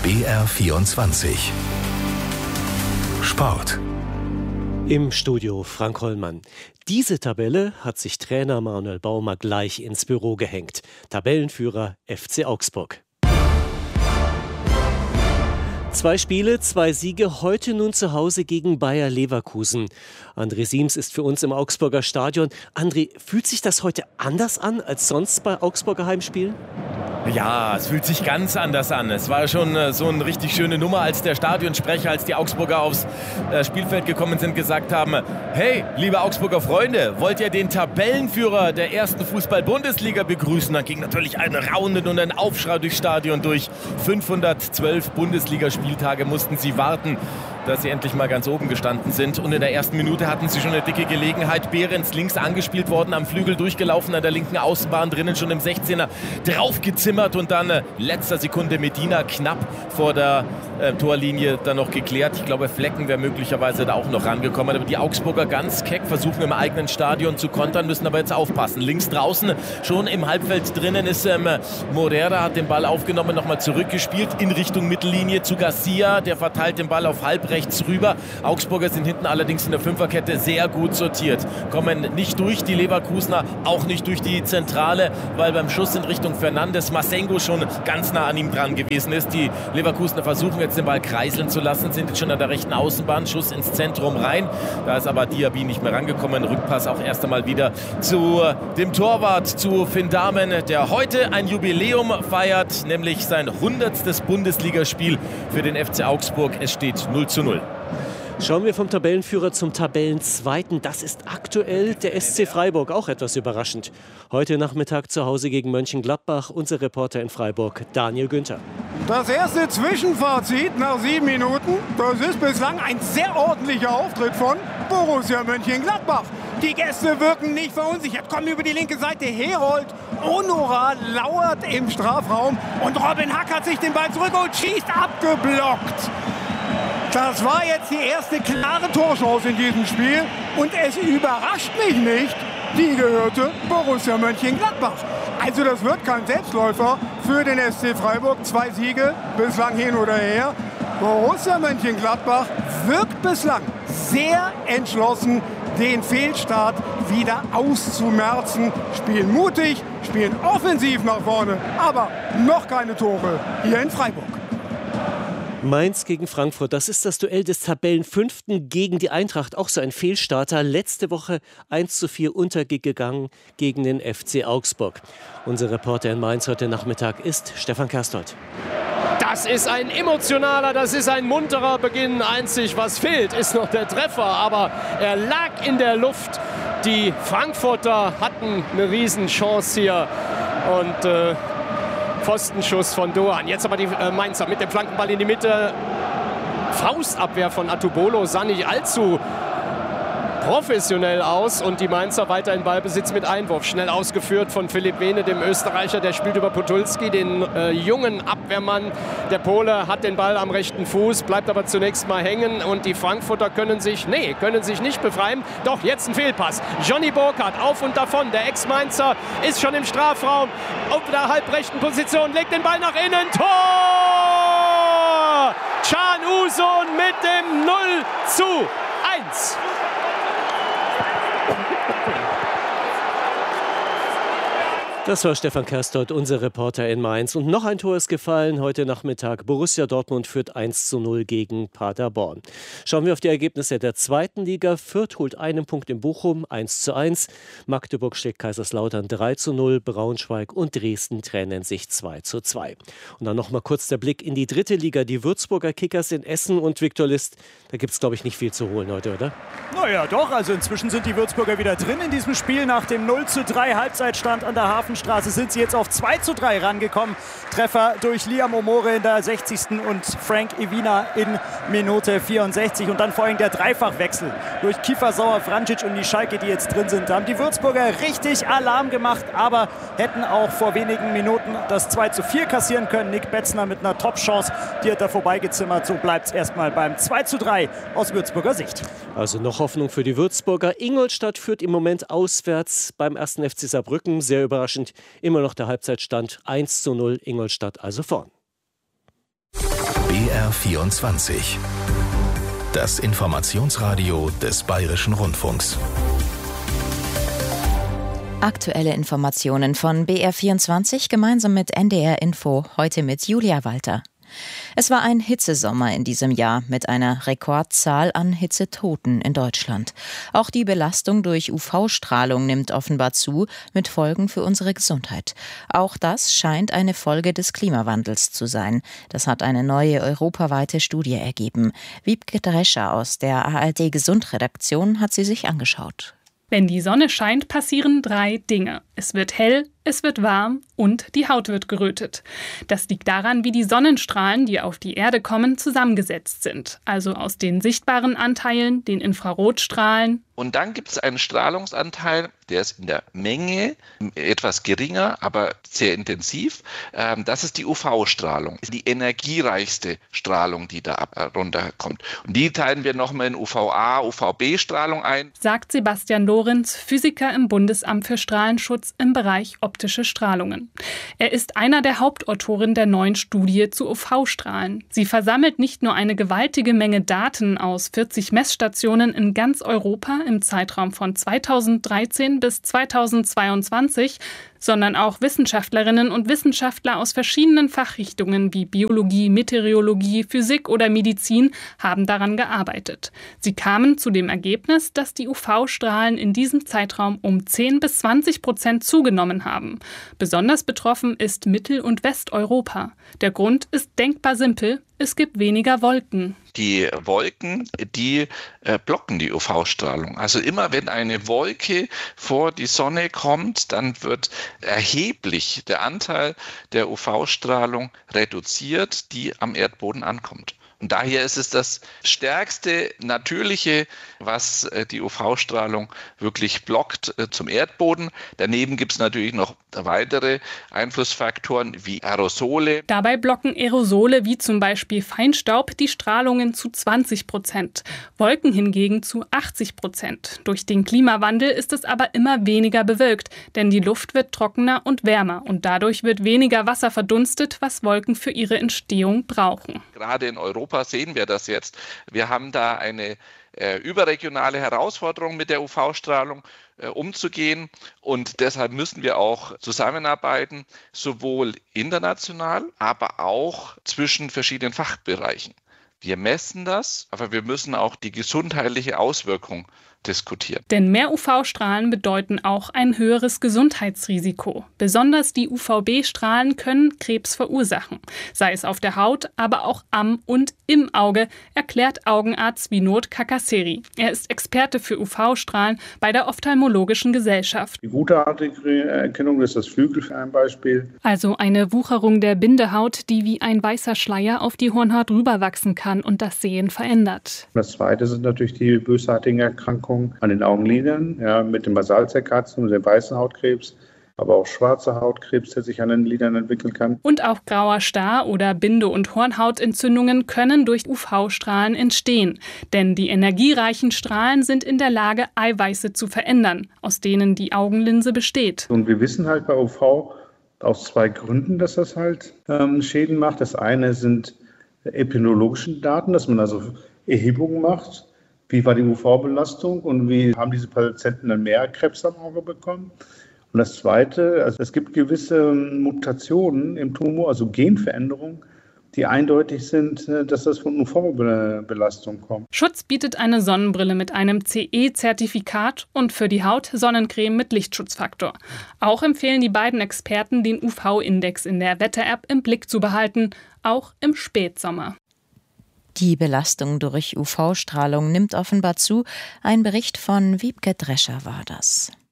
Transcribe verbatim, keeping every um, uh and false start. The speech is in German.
B R vierundzwanzig Sport. Im Studio Frank Hollmann. Diese Tabelle hat sich Trainer Manuel Baumer gleich ins Büro gehängt. Tabellenführer F C Augsburg. Zwei Spiele, zwei Siege, heute nun zu Hause gegen Bayer Leverkusen. André Siems ist für uns im Augsburger Stadion. André, fühlt sich das heute anders an als sonst bei Augsburger Heimspielen? Ja, es fühlt sich ganz anders an. Es war schon äh, so eine richtig schöne Nummer, als der Stadionsprecher, als die Augsburger aufs äh, Spielfeld gekommen sind, gesagt haben: Hey, liebe Augsburger Freunde, wollt ihr den Tabellenführer der ersten Fußball-Bundesliga begrüßen? Dann ging natürlich ein Raunen und ein Aufschrei durchs Stadion durch. fünfhundertzwölf Bundesligaspieltage mussten sie warten, dass sie endlich mal ganz oben gestanden sind. Und in der ersten Minute hatten sie schon eine dicke Gelegenheit. Behrens links angespielt worden, am Flügel durchgelaufen, an der linken Außenbahn drinnen schon im sechzehner draufgezimmert und dann äh, letzter Sekunde Medina knapp vor der äh, Torlinie dann noch geklärt. Ich glaube, Flecken wäre möglicherweise da auch noch rangekommen. Aber die Augsburger ganz keck versuchen im eigenen Stadion zu kontern, müssen aber jetzt aufpassen. Links draußen, schon im Halbfeld drinnen ist ähm, Morera, hat den Ball aufgenommen, nochmal zurückgespielt in Richtung Mittellinie zu Garcia. Der verteilt den Ball auf halb rechts rüber. Augsburger sind hinten allerdings in der Fünferkette sehr gut sortiert. Kommen nicht durch die Leverkusener, auch nicht durch die Zentrale, weil beim Schuss in Richtung Fernandes Massengo schon ganz nah an ihm dran gewesen ist. Die Leverkusener versuchen jetzt den Ball kreiseln zu lassen, sind jetzt schon an der rechten Außenbahn, Schuss ins Zentrum rein. Da ist aber Diaby nicht mehr rangekommen. Rückpass auch erst einmal wieder zu dem Torwart, zu Finn Dahmen, der heute ein Jubiläum feiert, nämlich sein hundertstes Bundesligaspiel für den F C Augsburg. Es steht null zu null. Schauen wir vom Tabellenführer zum Tabellenzweiten. Das ist aktuell der S C Freiburg, auch etwas überraschend. Heute Nachmittag zu Hause gegen Mönchengladbach. Unser Reporter in Freiburg, Daniel Günther. Das erste Zwischenfazit nach sieben Minuten. Das ist bislang ein sehr ordentlicher Auftritt von Borussia Mönchengladbach. Die Gäste wirken nicht verunsichert, kommen über die linke Seite. Herold Onora lauert im Strafraum und Robin Hack hat sich den Ball zurück und schießt abgeblockt. Das war jetzt die erste klare Torchance in diesem Spiel und es überrascht mich nicht, die gehörte Borussia Mönchengladbach. Also das wird kein Selbstläufer für den S C Freiburg. Zwei Siege bislang hin oder her. Borussia Mönchengladbach wirkt bislang sehr entschlossen, den Fehlstart wieder auszumerzen. Spielen mutig, spielen offensiv nach vorne, aber noch keine Tore hier in Freiburg. Mainz gegen Frankfurt, das ist das Duell des Tabellenfünften gegen die Eintracht. Auch so ein Fehlstarter. Letzte Woche eins zu vier untergegangen gegen den F C Augsburg. Unser Reporter in Mainz heute Nachmittag ist Stefan Kerstold. Das ist ein emotionaler, das ist ein munterer Beginn. Einzig, was fehlt, ist noch der Treffer. Aber er lag in der Luft. Die Frankfurter hatten eine Riesenchance hier. Und äh, Pfostenschuss von Doan. Jetzt aber die äh, Mainzer mit dem Flankenball in die Mitte. Faustabwehr von Atubolo sah nicht allzu professionell aus und die Mainzer weiter in Ballbesitz mit Einwurf. Schnell ausgeführt von Philipp Wehne, dem Österreicher. Der spielt über Podolski, den äh, jungen Abwehrmann. Der Pole hat den Ball am rechten Fuß, bleibt aber zunächst mal hängen und die Frankfurter können sich, nee, können sich nicht befreien. Doch, jetzt ein Fehlpass. Johnny Burkhardt auf und davon. Der Ex-Mainzer ist schon im Strafraum. Auf der halbrechten Position, legt den Ball nach innen. Tor! Can Uzun mit dem null zu eins. Das war Stefan Kerstold, unser Reporter in Mainz. Und noch ein Tor ist gefallen heute Nachmittag. Borussia Dortmund führt eins zu null gegen Paderborn. Schauen wir auf die Ergebnisse der zweiten Liga. Fürth holt einen Punkt in Bochum, eins zu eins. Magdeburg schlägt Kaiserslautern drei zu null. Braunschweig und Dresden trennen sich zwei zu zwei. Und dann noch mal kurz der Blick in die dritte Liga. Die Würzburger Kickers in Essen und Viktor List. Da gibt es, glaube ich, nicht viel zu holen heute, oder? Naja, doch. Also inzwischen sind die Würzburger wieder drin in diesem Spiel. Nach dem null zu drei Halbzeitstand an der Hafen Straße sind sie jetzt auf zwei zu drei rangekommen. Treffer durch Liam Omore in der sechzigsten und Frank Evina in Minute vierundsechzig. Und dann vor allem der Dreifachwechsel durch Kiefer Sauer, Vrancic und die Schalke, die jetzt drin sind. Da haben die Würzburger richtig Alarm gemacht, aber hätten auch vor wenigen Minuten das zwei zu vier kassieren können. Nick Betzner mit einer Top-Chance, die hat er vorbeigezimmert. So bleibt es erstmal beim zwei zu drei aus Würzburger Sicht. Also noch Hoffnung für die Würzburger. Ingolstadt führt im Moment auswärts beim ersten F C Saarbrücken. Sehr überraschend. Immer noch der Halbzeitstand eins zu null, Ingolstadt also vorn. B R vierundzwanzig. Das Informationsradio des Bayerischen Rundfunks. Aktuelle Informationen von B R vierundzwanzig gemeinsam mit N D R Info, heute mit Julia Walter. Es war ein Hitzesommer in diesem Jahr mit einer Rekordzahl an Hitzetoten in Deutschland. Auch die Belastung durch U V-Strahlung nimmt offenbar zu, mit Folgen für unsere Gesundheit. Auch das scheint eine Folge des Klimawandels zu sein. Das hat eine neue europaweite Studie ergeben. Wiebke Drescher aus der A R D-Gesundredaktion hat sie sich angeschaut. Wenn die Sonne scheint, passieren drei Dinge. Es wird hell, es wird warm und die Haut wird gerötet. Das liegt daran, wie die Sonnenstrahlen, die auf die Erde kommen, zusammengesetzt sind. Also aus den sichtbaren Anteilen, den Infrarotstrahlen. Und dann gibt es einen Strahlungsanteil, der ist in der Menge etwas geringer, aber sehr intensiv. Das ist die U V-Strahlung, die energiereichste Strahlung, die da runterkommt. Und die teilen wir nochmal in U V A, U V B-Strahlung ein. Sagt Sebastian Lorenz, Physiker im Bundesamt für Strahlenschutz im Bereich optische Strahlungen. Er ist einer der Hauptautoren der neuen Studie zu U V-Strahlen. Sie versammelt nicht nur eine gewaltige Menge Daten aus vierzig Messstationen in ganz Europa im Zeitraum von zweitausenddreizehn bis zweitausendzweiundzwanzig, sondern auch Wissenschaftlerinnen und Wissenschaftler aus verschiedenen Fachrichtungen wie Biologie, Meteorologie, Physik oder Medizin haben daran gearbeitet. Sie kamen zu dem Ergebnis, dass die U V-Strahlen in diesem Zeitraum um zehn bis zwanzig Prozent zugenommen haben. Besonders betroffen ist Mittel- und Westeuropa. Der Grund ist denkbar simpel: Es gibt weniger Wolken. Die Wolken, die äh, blocken die U V-Strahlung. Also immer wenn eine Wolke vor die Sonne kommt, dann wird erheblich der Anteil der U V-Strahlung reduziert, die am Erdboden ankommt. Und daher ist es das stärkste Natürliche, was die U V-Strahlung wirklich blockt zum Erdboden. Daneben gibt es natürlich noch weitere Einflussfaktoren wie Aerosole. Dabei blocken Aerosole wie zum Beispiel Feinstaub die Strahlungen zu zwanzig Prozent, Wolken hingegen zu achtzig Prozent. Durch den Klimawandel ist es aber immer weniger bewölkt, denn die Luft wird trockener und wärmer und dadurch wird weniger Wasser verdunstet, was Wolken für ihre Entstehung brauchen. Gerade in Europa sehen wir das jetzt. Wir haben da eine äh, überregionale Herausforderung mit der U V-Strahlung äh, umzugehen und deshalb müssen wir auch zusammenarbeiten, sowohl international, aber auch zwischen verschiedenen Fachbereichen. Wir messen das, aber wir müssen auch die gesundheitliche Auswirkung diskutieren. Denn mehr U V-Strahlen bedeuten auch ein höheres Gesundheitsrisiko. Besonders die U V B-Strahlen können Krebs verursachen. Sei es auf der Haut, aber auch am und im Auge, erklärt Augenarzt Vinod Kakaseri. Er ist Experte für U V-Strahlen bei der Ophthalmologischen Gesellschaft. Die gutartige Erkennung ist das Flügel für ein Beispiel. Also eine Wucherung der Bindehaut, die wie ein weißer Schleier auf die Hornhaut rüberwachsen kann und das Sehen verändert. Das zweite sind natürlich die bösartigen Erkrankungen an den Augenlidern, ja, mit dem Basalzellkarzinom, dem weißen Hautkrebs, aber auch schwarzer Hautkrebs, der sich an den Lidern entwickeln kann. Und auch grauer Star- oder Binde- und Hornhautentzündungen können durch U V-Strahlen entstehen. Denn die energiereichen Strahlen sind in der Lage, Eiweiße zu verändern, aus denen die Augenlinse besteht. Und wir wissen halt bei U V aus zwei Gründen, dass das halt ähm, Schäden macht. Das eine sind epidemiologische Daten, dass man also Erhebungen macht. Wie war die U V-Belastung und wie haben diese Patienten dann mehr Krebs am Auge bekommen? Und das Zweite, also es gibt gewisse Mutationen im Tumor, also Genveränderungen, die eindeutig sind, dass das von U V-Belastung kommt. Schutz bietet eine Sonnenbrille mit einem C E-Zertifikat und für die Haut Sonnencreme mit Lichtschutzfaktor. Auch empfehlen die beiden Experten, den U V-Index in der Wetter-App im Blick zu behalten, auch im Spätsommer. Die Belastung durch U V-Strahlung nimmt offenbar zu. Ein Bericht von Wiebke Drescher war das.